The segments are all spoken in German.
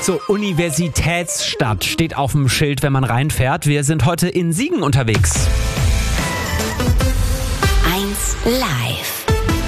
So, Universitätsstadt steht auf dem Schild, wenn man reinfährt. Wir sind heute in Siegen unterwegs. 1 Live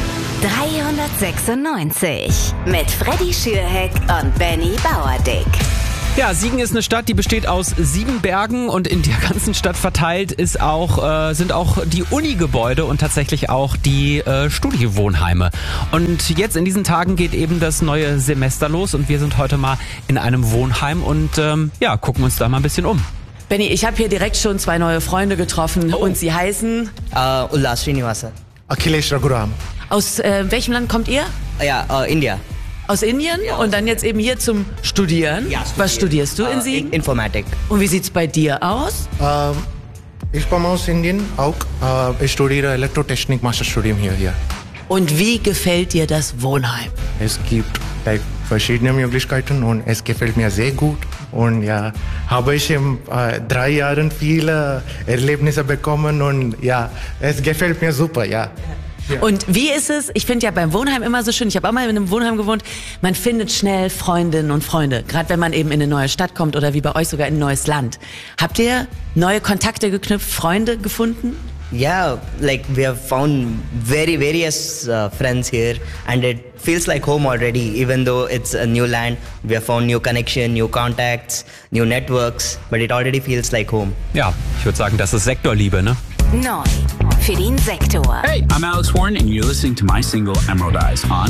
396 mit Freddy Schürheck und Benny Bauerdick. Ja, Siegen ist eine Stadt, die besteht aus 7 Bergen und in der ganzen Stadt verteilt sind auch die Uni-Gebäude und tatsächlich auch die Studiewohnheime. Und jetzt in diesen Tagen geht eben das neue Semester los und wir sind heute mal in einem Wohnheim und gucken uns da mal ein bisschen um. Benny, ich habe hier direkt schon 2 neue Freunde getroffen und sie heißen... Ullas Srinivasa. Akhilesh Raghuram. Aus welchem Land kommt ihr? Ja, India. Aus Indien? Ja, und dann jetzt eben hier zum Studieren? Ja, Was studierst du in Siegen? Informatik. Und wie sieht's bei dir aus? Ich komme aus Indien auch. Ich studiere Elektrotechnik Masterstudium hier. Und wie gefällt dir das Wohnheim? Es gibt verschiedene Möglichkeiten und es gefällt mir sehr gut. Und ja, habe ich in 3 Jahren viele Erlebnisse bekommen und ja, es gefällt mir super, ja. Ja. Und wie ist es? Ich finde ja beim Wohnheim immer so schön, ich habe auch mal in einem Wohnheim gewohnt, man findet schnell Freundinnen und Freunde, gerade wenn man eben in eine neue Stadt kommt oder wie bei euch sogar in ein neues Land. Habt ihr neue Kontakte geknüpft, Freunde gefunden? Yeah, like we have found various friends here and it feels like home already. Even though it's a new land, we have found new connection, new contacts, new networks, but it already feels like home. Ja, ich würde sagen, das ist Sektorliebe, ne? Neu für den Sektor. Hey, I'm Alex Warren and you're listening to my single Emerald Eyes on